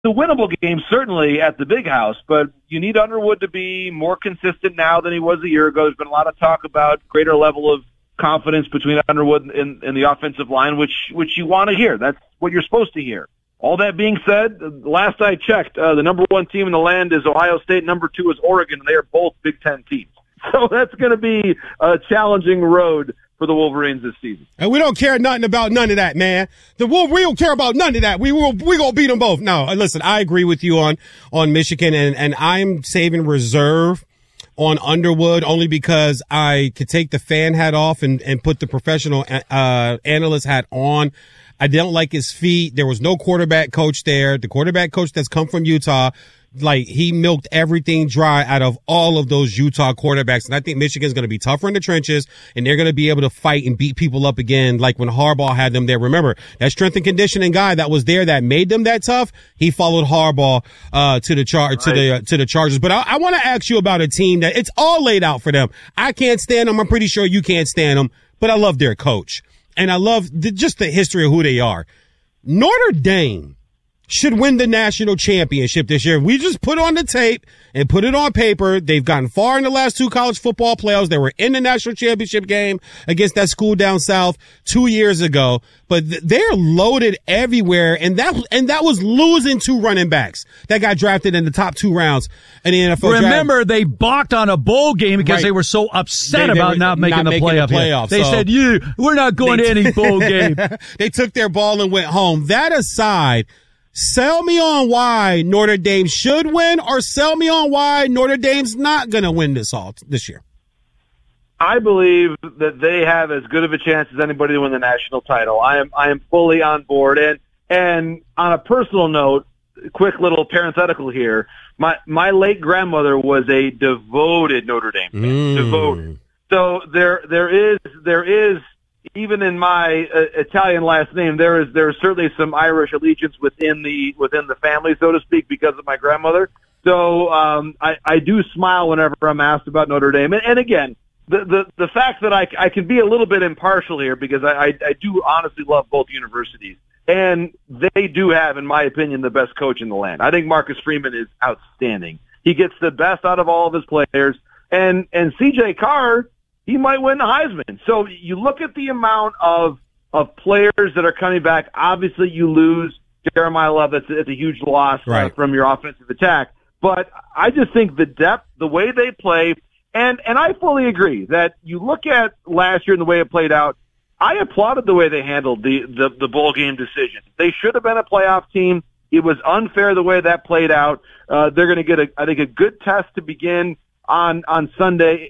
winnable game, certainly at the Big House, but you need Underwood to be more consistent now than he was a year ago. There's been a lot of talk about greater level of confidence between Underwood and the offensive line, which you want to hear. That's what you're supposed to hear. All that being said, last I checked, the number 1 team in the land is Ohio State, number 2 is Oregon, and they are both Big Ten teams. So that's going to be a challenging road for the Wolverines this season. And we don't care nothing about none of that, man. We don't care about none of that. We gonna beat them both. No, listen, I agree with you on Michigan, and I'm saving reserve on Underwood only because I could take the fan hat off and put the professional analyst hat on. I don't like his feet. There was no quarterback coach there. The quarterback coach that's come from Utah, like, he milked everything dry out of all of those Utah quarterbacks. And I think Michigan's going to be tougher in the trenches, and they're going to be able to fight and beat people up again, like when Harbaugh had them there. Remember, that strength and conditioning guy that was there that made them that tough, he followed Harbaugh to the Chargers. But I want to ask you about a team that it's all laid out for them. I can't stand them. I'm pretty sure you can't stand them, but I love their coach. And I love just the history of who they are. Notre Dame should win the national championship this year. We just put on the tape and put it on paper. They've gotten far in the last 2 college football playoffs. They were in the national championship game against that school down south 2 years ago. But they're loaded everywhere, and that was losing 2 running backs that got drafted in the top 2 rounds in the NFL draft. Remember, they balked on a bowl game because they were so upset about not making the playoffs. They said, we're not going to any bowl game. They took their ball and went home. That aside, sell me on why Notre Dame should win, or sell me on why Notre Dame's not going to win this year. I believe that they have as good of a chance as anybody to win the national title. I am fully on board. And on a personal note, quick little parenthetical here, my late grandmother was a devoted Notre Dame fan. Devoted. So there is even in my Italian last name, there is certainly some Irish allegiance within the family, so to speak, because of my grandmother. So I do smile whenever I'm asked about Notre Dame. And again, the fact that I can be a little bit impartial here, because I do honestly love both universities, and they do have, in my opinion, the best coach in the land. I think Marcus Freeman is outstanding. He gets the best out of all of his players, and C.J. Carr, he might win the Heisman. So you look at the amount of players that are coming back. Obviously, you lose Jeremiah Love. It's a huge loss from your offensive attack. But I just think the depth, the way they play, and I fully agree that you look at last year and the way it played out. I applauded the way they handled the bowl game decision. They should have been a playoff team. It was unfair the way that played out. They're going to get a good test to begin on Sunday.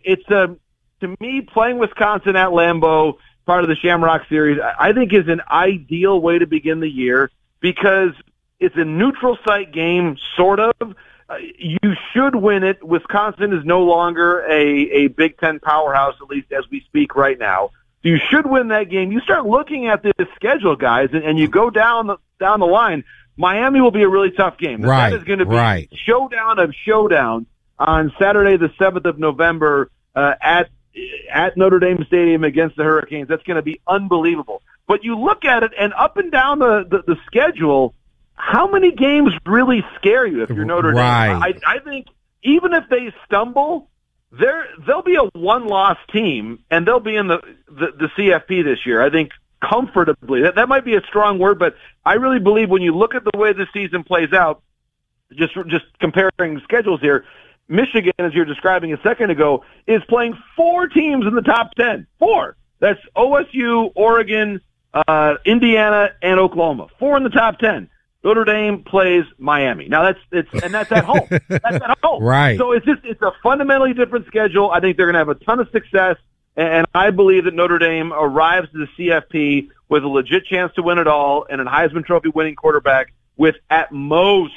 To me, playing Wisconsin at Lambeau, part of the Shamrock Series, I think is an ideal way to begin the year because it's a neutral site game, sort of. You should win it. Wisconsin is no longer a Big Ten powerhouse, at least as we speak right now. So you should win that game. You start looking at this schedule, guys, and you go down the line. Miami will be a really tough game. That is going to be showdown of showdowns on Saturday, the 7th of November, at Notre Dame Stadium against the Hurricanes. That's going to be unbelievable. But you look at it, and up and down the schedule, how many games really scare you if you're Notre Dame? I think even if they stumble, they'll be a one-loss team, and they'll be in the CFP this year. I think comfortably. That might be a strong word, but I really believe when you look at the way the season plays out, just comparing schedules here, Michigan, as you're describing a second ago, is playing 4 teams in the top 10. 4. That's OSU, Oregon, Indiana, and Oklahoma. 4 in the top 10. Notre Dame plays Miami. Now that's at home. That's at home. Right. So it's a fundamentally different schedule. I think they're going to have a ton of success, and I believe that Notre Dame arrives to the CFP with a legit chance to win it all and a Heisman Trophy winning quarterback with at most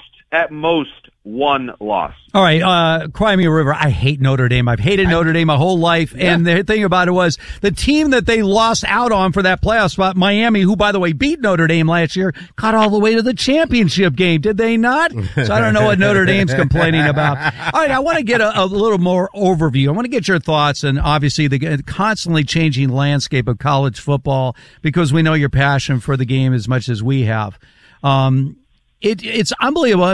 1 loss. All right, Cry Me a River. I hate Notre Dame. I've hated Notre Dame my whole life. Yeah. And the thing about it was the team that they lost out on for that playoff spot, Miami, who, by the way, beat Notre Dame last year, got all the way to the championship game. Did they not? So I don't know what Notre Dame's complaining about. All right, I want to get a little more overview. I want to get your thoughts on, obviously, the constantly changing landscape of college football, because we know your passion for the game as much as we have. it's unbelievable.